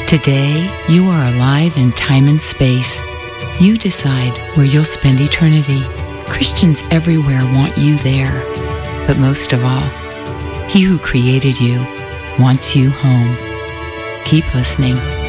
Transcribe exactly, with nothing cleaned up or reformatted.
Today, you are alive in time and space. You decide where you'll spend eternity. Christians everywhere want you there. But most of all, He who created you wants you home. Keep listening.